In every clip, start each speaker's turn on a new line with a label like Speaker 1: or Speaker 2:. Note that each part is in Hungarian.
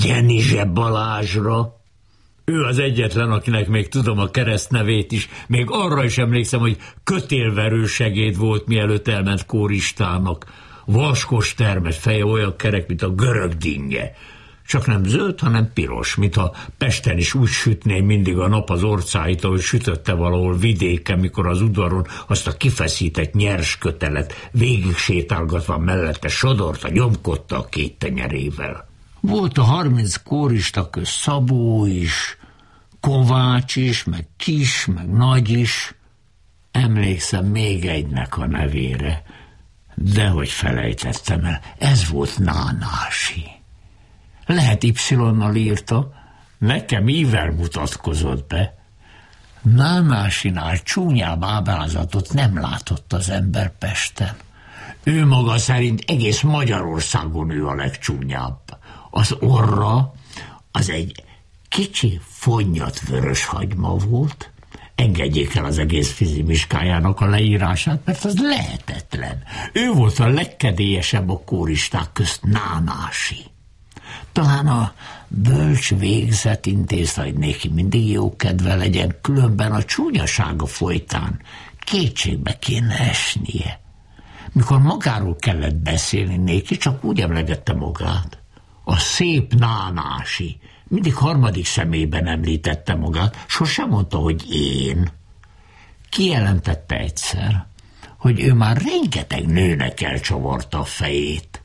Speaker 1: Jenizse Balázsra. Ő az egyetlen, akinek még tudom a keresztnevét is. Még arra is emlékszem, hogy kötélverő segéd volt, mielőtt elment kóristának. Vaskos termet feje, olyan kerek, mint a görög dinnye. Csak nem zöld, hanem piros, mintha Pesten is úgy sütné mindig a nap az orcáit, ahogy sütötte valahol vidéken, mikor az udvaron azt a kifeszített nyers kötelet végig sétálgatva mellette sodorta, nyomkodta a két tenyerével. Volt a 30 kórista köz Szabó is, Kovács is, meg Kis, meg Nagy is. Emlékszem még egynek a nevére, dehogy felejtettem el, ez volt Nánási. Lehet Y-nal írta, nekem ível mutatkozott be. Nánásinál csúnyább ábrázatot nem látott az ember Pesten. Ő maga szerint egész Magyarországon ő a legcsúnyább. Az orra az egy kicsi, fonnyat vöröshagyma volt. Engedjék el az egész fizimiskájának a leírását, mert az lehetetlen. Ő volt a legkedélyesebb a kóristák közt, Nánási. Talán a bölcs végzet intézte, hogy néki mindig jó kedve legyen, különben a csúnyasága folytán kétségbe kéne esnie. Mikor magáról kellett beszélni néki, csak úgy emlegette magát. A szép Nánási. Mindig harmadik személyben említette magát, sosem mondta, hogy én. Kijelentette egyszer, hogy ő már rengeteg nőnek elcsavarta a fejét.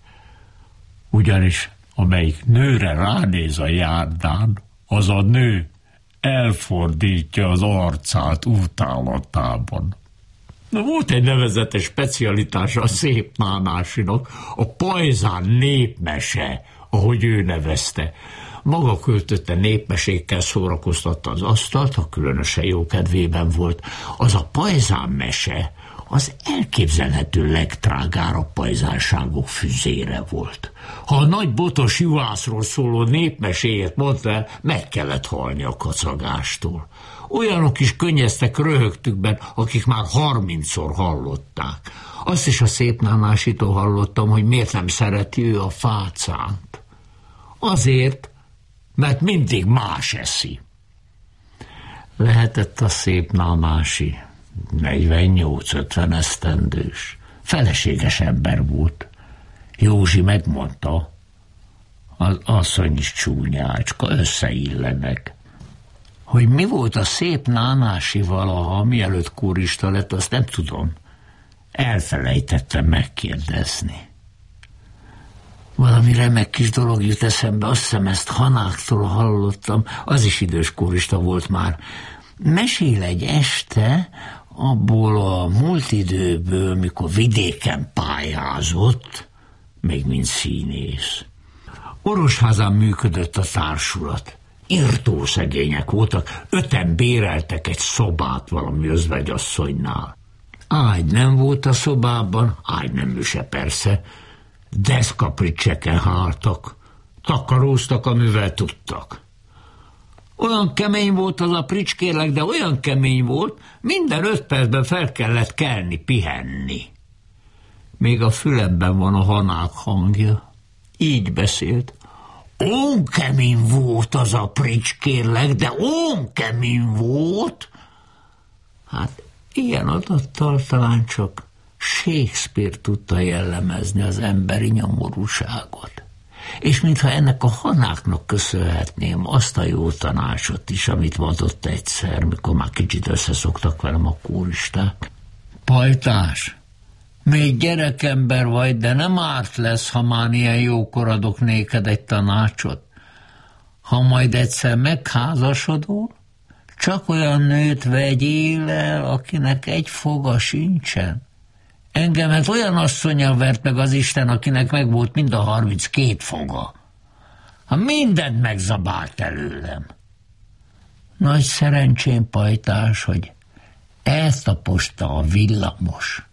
Speaker 1: Ugyanis amelyik nőre ránéz a járdán, az a nő elfordítja az arcát utálatában. Na, volt egy nevezetes specialitása a szép Nánásinak, a pajzán népmese, ahogy ő nevezte. Maga költötte népmesékkel szórakoztatta az asztalt, ha különösen jó kedvében volt. Az a pajzán mese az elképzelhető legtrágárabb pajzánságok füzére volt. Ha a nagy botos juhászról szóló népmeséjét mondta, meg kellett halni a kacagástól. Olyanok is könnyeztek röhögtükben, akik már 30-szor hallották. Azt is a szép Nánásitól hallottam, hogy miért nem szereti ő a fácánt. Azért, mert mindig más eszi. Lehetett a szép Nánási 48-50 esztendős. Feleséges ember volt. Józsi megmondta, az asszony is csúnyácska, összeillenek. Hogy mi volt a szép Nánási valaha, mielőtt kórista lett, azt nem tudom. Elfelejtettem megkérdezni. Valami remek kis dolog jut eszembe, azt hiszem ezt Hanáktól hallottam, az is idős kórista volt már. Mesél egy este abból a múlt időből, mikor vidéken pályázott, még mint színész. Orosházán működött a társulat. Irtó szegények voltak, 5-en béreltek egy szobát valami özvegyasszonynál. Ágy nem volt a szobában, ágynemű se persze, deszkapricseken háltak, takaróztak, amivel tudtak. Olyan kemény volt az a prics, kérlek, de olyan kemény volt, minden 5 percben fel kellett kelni, pihenni. Még a fülemben van a Hanák hangja. Így beszélt. Olyan kemény volt az a prics, kérlek, de olyan kemény volt. Hát ilyen adattal talán csak Shakespeare tudta jellemezni az emberi nyomorúságot. És mintha ennek a Hanáknak köszönhetném azt a jó tanácsot is, amit mondott egyszer, mikor már kicsit összeszoktak velem a kóristák. Pajtás, még gyerekember vagy, de nem árt lesz, ha már ilyen jókor adok néked egy tanácsot. Ha majd egyszer megházasodol, csak olyan nőt vegyél el, akinek egy foga sincsen. Engemet olyan asszonnyal vert meg az Isten, akinek meg volt mind a 32 foga. Ha mindent megzabált előlem. Nagy szerencsém, Pajtás, hogy eltaposta a villamos.